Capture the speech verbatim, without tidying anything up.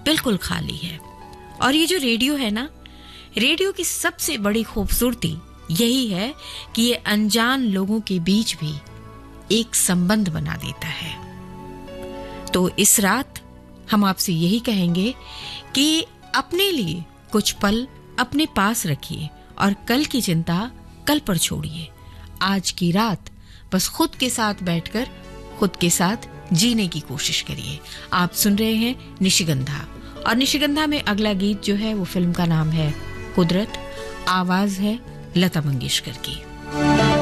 बिल्कुल खाली है। और ये जो रेडियो है ना, रेडियो की सबसे बड़ी खूबसूरती यही है कि ये अनजान लोगों के बीच भी एक संबंध बना देता है। तो इस रात हम आपसे यही कहेंगे कि अपने लिए कुछ पल अपने पास रखिए और कल की चिंता कल पर छोड़िए। आज की रात बस खुद के साथ बैठकर खुद के साथ जीने की कोशिश करिए। आप सुन रहे हैं निशिगंधा, और निशिगंधा में अगला गीत जो है वो फिल्म का नाम है कुदरत, आवाज है लता मंगेशकर की।